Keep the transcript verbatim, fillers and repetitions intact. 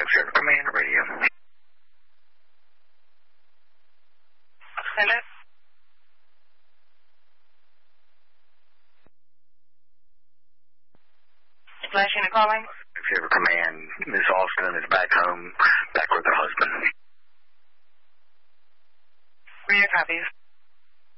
Observer Command Radio. Hello? Flashing and calling? Observer Command, Miss Austin is back home, back with her husband. Rear copies.